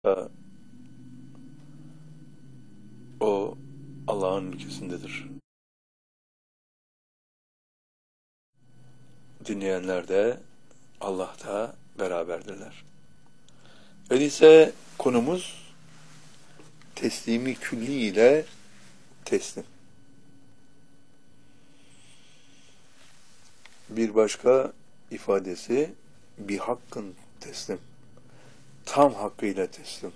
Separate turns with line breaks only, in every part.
O Allah'ın ülkesindedir. Dinleyenler de Allah'ta beraberdirler. Öyleyse konumuz teslimi külli ile teslim. Bir başka ifadesi bir hakkın teslim. Tam hakkıyla teslim.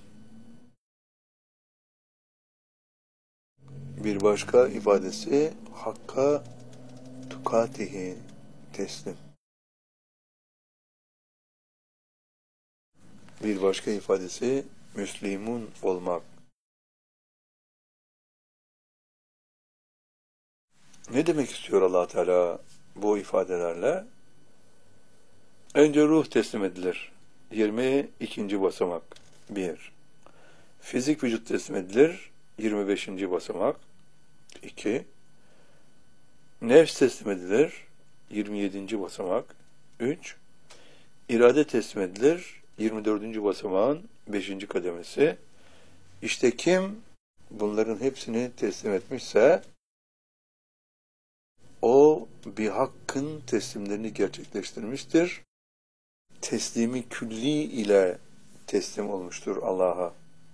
Bir başka ifadesi hakka tukatihi teslim. Bir başka ifadesi Müslümun olmak. Ne demek istiyor Allah Teala bu ifadelerle? Önce ruh teslim edilir. 22. basamak 1. Fizik vücut teslim edilir. 25. basamak 2. Nefs teslim edilir. 27. basamak 3. İrade teslim edilir. 24. basamağın 5. kademesi. İşte kim bunların hepsini teslim etmişse o bir hakkın teslimlerini gerçekleştirmiştir. Teslimi külli ile teslim olmuştur Allah'a.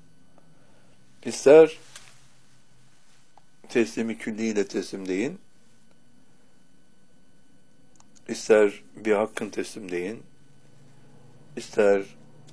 İster teslimi külli ile teslim deyin, ister bir hakkın teslim deyin, ister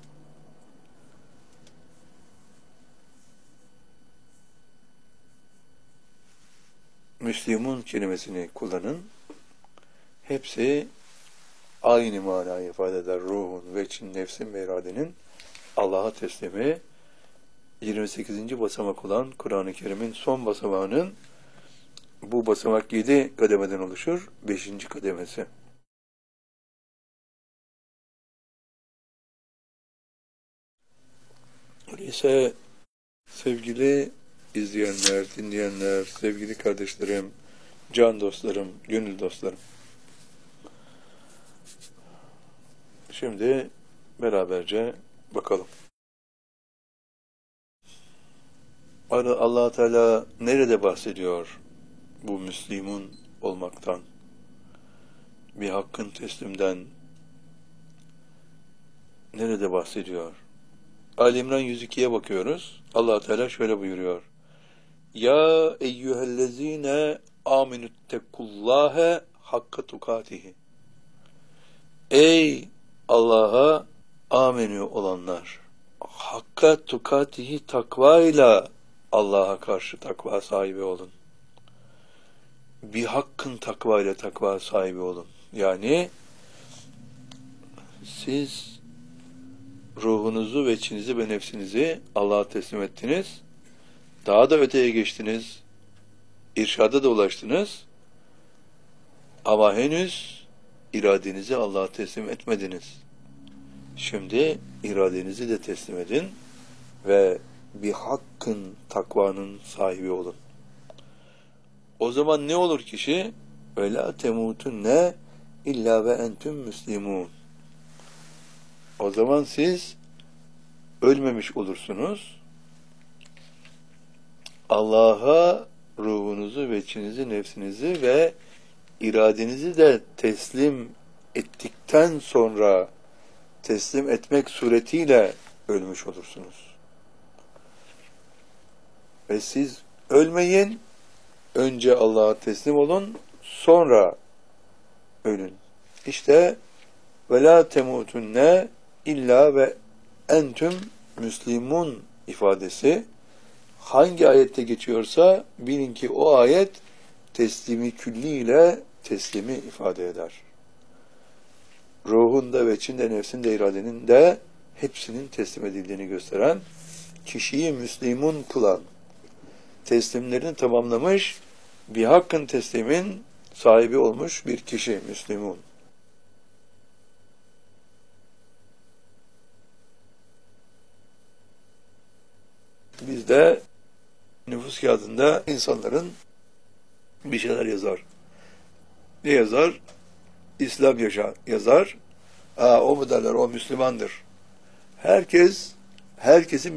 Müslümun kelimesini kullanın. Hepsi aynı manayı ifade eder. Ruhun, veçin, nefsin ve iradenin Allah'a teslimi 28. basamak olan Kur'an-ı Kerim'in son basamağının bu basamak 7 kademeden oluşur. 5. kademesi. Öyleyse sevgili izleyenler, dinleyenler, sevgili kardeşlerim, can dostlarım, gönül dostlarım. Şimdi beraberce bakalım. Allah Teala nerede bahsediyor bu Müslümun olmaktan, bir hakkın teslimden nerede bahsediyor? Ali İmran 102'ye bakıyoruz. Allah Teala şöyle buyuruyor. Ya eyyühellezine aminüttekullâhe hakka tukatihi. Ey Allah'a amenü olanlar, hakka tukatihi takvayla Allah'a karşı takva sahibi olun. Bir hakkın takvayla takva sahibi olun. Yani siz ruhunuzu ve içinizi ve nefsinizi Allah'a teslim ettiniz. Daha da öteye geçtiniz. İrşada da ulaştınız. Ama henüz iradenizi Allah'a teslim etmediniz. Şimdi iradenizi de teslim edin ve bir hakkın, takvanın sahibi olun. O zaman ne olur kişi? وَلَا تَمُوتُنَّ illa ve entüm müslimun. O zaman siz ölmemiş olursunuz. Allah'a ruhunuzu, veçinizi, nefsinizi ve iradenizi de teslim ettikten sonra teslim etmek suretiyle ölmüş olursunuz. Ve siz ölmeyin, önce Allah'a teslim olun, sonra ölün. İşte وَلَا تَمُوتُنَّ illa ve entüm müslimun ifadesi hangi ayette geçiyorsa bilin ki o ayet teslimi külli ile teslimi ifade eder. Ruhunda ve içinde, nefsinde, iradenin de hepsinin teslim edildiğini gösteren, kişiyi Müslümun kılan, teslimlerini tamamlamış, bir hakkın teslimin sahibi olmuş bir kişi Müslümun. Bizde nüfus kağıdında insanların bir şeyler yazar. Ne yazar? İslam yazar. O mu derler? O Müslümandır. Herkes herkesin